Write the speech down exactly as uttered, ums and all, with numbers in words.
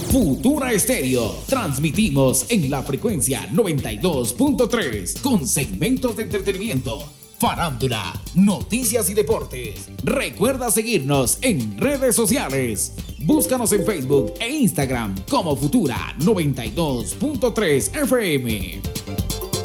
Futura Estéreo. Transmitimos en la frecuencia noventa y dos punto tres con segmentos de entretenimiento, farándula, noticias y deportes. Recuerda seguirnos en redes sociales. Búscanos en Facebook e Instagram como Futura noventa y dos punto tres F M.